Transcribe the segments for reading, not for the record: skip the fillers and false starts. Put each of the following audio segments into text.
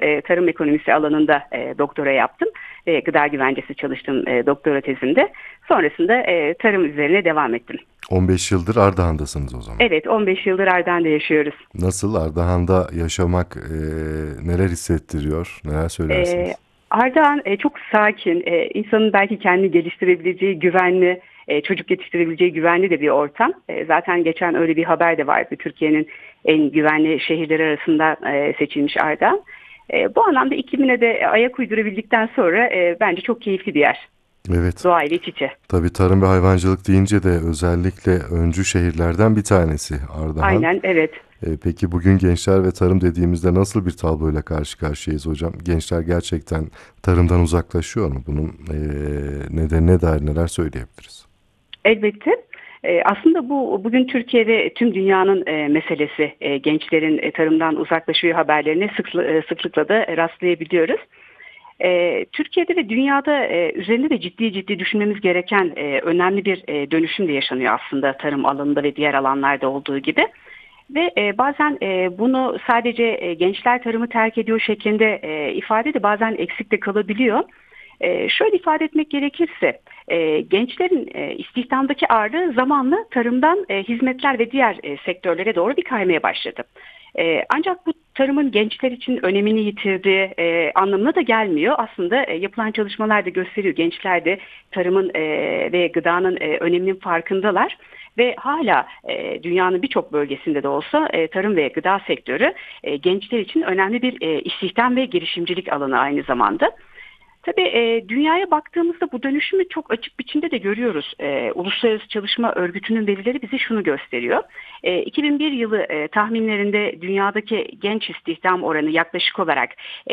tarım ekonomisi alanında doktora yaptım. Gıda güvencesi çalıştım doktora tezimde. Sonrasında tarım üzerine devam ettim. 15 yıldır Ardahan'dasınız o zaman. Evet, 15 yıldır Ardahan'da yaşıyoruz. Nasıl Ardahan'da yaşamak neler hissettiriyor? Neler E, söylersiniz? Ardahan çok sakin, insanın belki kendini geliştirebileceği güvenli, çocuk yetiştirebileceği güvenli de bir ortam. Zaten geçen öyle bir haber de vardı. Türkiye'nin en güvenli şehirleri arasında seçilmiş Ardahan. Bu anlamda iklimine de ayak uydurabildikten sonra bence çok keyifli bir yer. Evet. Doğayla iç içe. Tabii tarım ve hayvancılık deyince de özellikle öncü şehirlerden bir tanesi Ardahan. Aynen, evet. Peki bugün gençler ve tarım dediğimizde nasıl bir tabloyla karşı karşıyayız hocam? Gençler gerçekten tarımdan uzaklaşıyor mu? Bunun nedenine dair neler söyleyebiliriz? Elbette. Aslında bu bugün Türkiye'de tüm dünyanın meselesi. Gençlerin tarımdan uzaklaşıyor haberlerine sıklıkla da rastlayabiliyoruz. Türkiye'de ve dünyada üzerinde de ciddi ciddi düşünmemiz gereken önemli bir dönüşüm de yaşanıyor aslında tarım alanında ve diğer alanlarda olduğu gibi. Ve bazen bunu sadece gençler tarımı terk ediyor şeklinde ifade de bazen eksik de kalabiliyor. Şöyle ifade etmek gerekirse gençlerin istihdamdaki ağırlığı zamanla tarımdan hizmetler ve diğer sektörlere doğru bir kaymaya başladı. Ancak bu tarımın gençler için önemini yitirdiği anlamına da gelmiyor. Aslında yapılan çalışmalar da gösteriyor. Gençler de tarımın ve gıdanın öneminin farkındalar. Ve hala dünyanın birçok bölgesinde de olsa tarım ve gıda sektörü gençler için önemli bir istihdam ve girişimcilik alanı aynı zamanda. Tabii dünyaya baktığımızda bu dönüşümü çok açık biçimde de görüyoruz. Uluslararası Çalışma Örgütü'nün verileri bize şunu gösteriyor. 2001 yılı tahminlerinde dünyadaki genç istihdam oranı yaklaşık olarak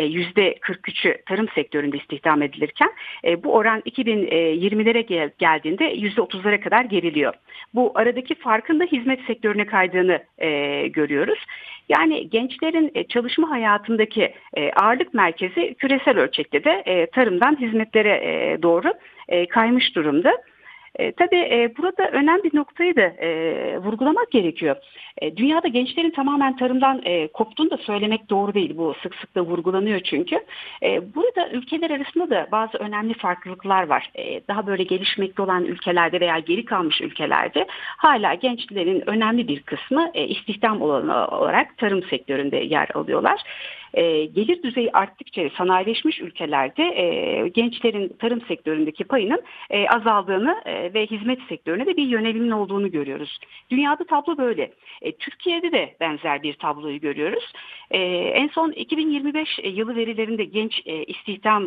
%43'ü tarım sektöründe istihdam edilirken bu oran 2020'lere geldiğinde %30'lara kadar geriliyor. Bu aradaki farkın da hizmet sektörüne kaydığını görüyoruz. Yani gençlerin çalışma hayatındaki ağırlık merkezi küresel ölçekte de tarımdan hizmetlere doğru kaymış durumda. Tabii burada önemli bir noktayı da vurgulamak gerekiyor. Dünyada gençlerin tamamen tarımdan koptuğunu da söylemek doğru değil. Bu sık sık da vurgulanıyor çünkü. Burada ülkeler arasında da bazı önemli farklılıklar var. Daha böyle gelişmekte olan ülkelerde veya geri kalmış ülkelerde hala gençlerin önemli bir kısmı istihdam olarak tarım sektöründe yer alıyorlar. Gelir düzeyi arttıkça sanayileşmiş ülkelerde gençlerin tarım sektöründeki payının azaldığını ve hizmet sektörüne de bir yönelimin olduğunu görüyoruz. Dünyada tablo böyle. Türkiye'de de benzer bir tabloyu görüyoruz. En son 2025 yılı verilerinde genç istihdam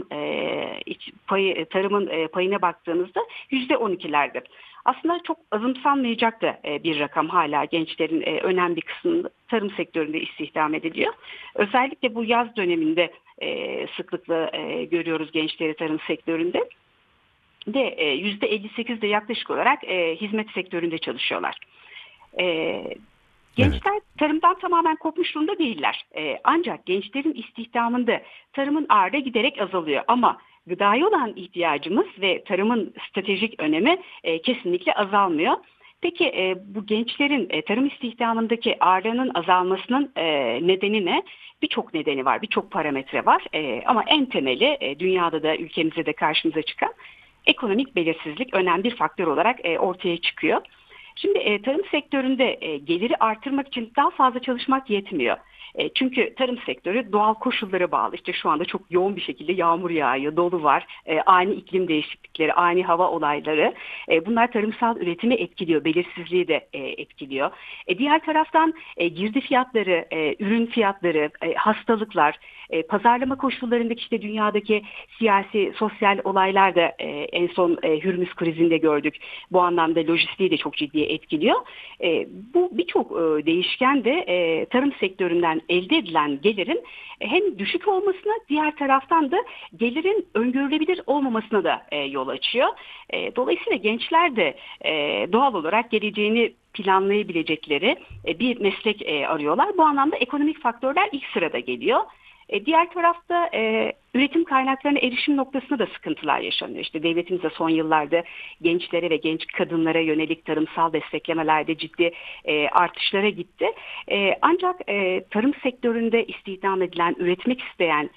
payı, tarımın payına baktığımızda %12'lerde. Aslında çok azımsanmayacak da bir rakam, hala gençlerin önemli bir kısmı tarım sektöründe istihdam ediliyor. Özellikle bu yaz döneminde sıklıkla görüyoruz gençleri tarım sektöründe. De %58 de yaklaşık olarak hizmet sektöründe çalışıyorlar. Evet. Gençler tarımdan tamamen kopmuş durumda değiller. Ancak gençlerin istihdamında tarımın ağırlığı giderek azalıyor. Ama gıdaya olan ihtiyacımız ve tarımın stratejik önemi kesinlikle azalmıyor. Peki bu gençlerin tarım istihdamındaki ağırlığının azalmasının nedeni ne? Birçok nedeni var, birçok parametre var. Ama en temeli dünyada da ülkemizde de karşımıza çıkan ekonomik belirsizlik önemli bir faktör olarak ortaya çıkıyor. Şimdi tarım sektöründe geliri artırmak için daha fazla çalışmak yetmiyor. Çünkü tarım sektörü doğal koşullara bağlı. İşte şu anda çok yoğun bir şekilde yağmur yağıyor, dolu var, ani iklim değişiklikleri, ani hava olayları. Bunlar tarımsal üretimi etkiliyor, belirsizliği de etkiliyor. Diğer taraftan girdi fiyatları, ürün fiyatları, hastalıklar, pazarlama koşullarındaki işte dünyadaki siyasi, sosyal olaylar da en son Hürmüz krizinde gördük. Bu anlamda lojistiği de çok ciddi etkiliyor. Bu birçok değişken de tarım sektöründen elde edilen gelirin hem düşük olmasına, diğer taraftan da gelirin öngörülebilir olmamasına da yol açıyor. Dolayısıyla gençler de doğal olarak geleceğini planlayabilecekleri bir meslek arıyorlar. Bu anlamda ekonomik faktörler ilk sırada geliyor. Diğer tarafta üretim kaynaklarına erişim noktasında da sıkıntılar yaşanıyor. İşte devletimiz de son yıllarda gençlere ve genç kadınlara yönelik tarımsal desteklemelerde ciddi artışlara gitti. Ancak tarım sektöründe istihdam edilen, üretmek isteyen